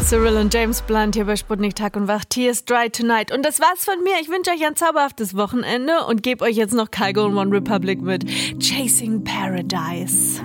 Cyril und James Blunt hier bei Sputnik Tag und Wach. Tears Dry Tonight. Und das war's von mir. Ich wünsche euch ein zauberhaftes Wochenende und gebe euch jetzt noch Kygo und One Republic mit Chasing Paradise.